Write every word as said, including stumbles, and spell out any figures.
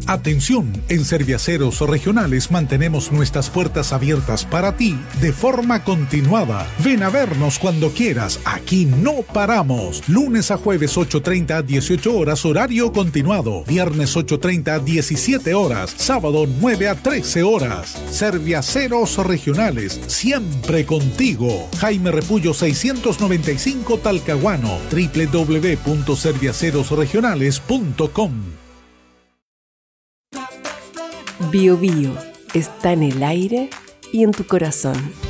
Atención, en Serviaceros Regionales mantenemos nuestras puertas abiertas para ti de forma continuada. Ven a vernos cuando quieras, aquí no paramos. Lunes a jueves ocho treinta a dieciocho horas, horario continuado. Viernes ocho treinta a diecisiete horas, sábado nueve a trece horas. Serviaceros Regionales, siempre contigo. Jaime Repullo seiscientos noventa y cinco Talcahuano, doble u doble u doble u punto serviaceros regionales punto com. Bio Bio está en el aire y en tu corazón.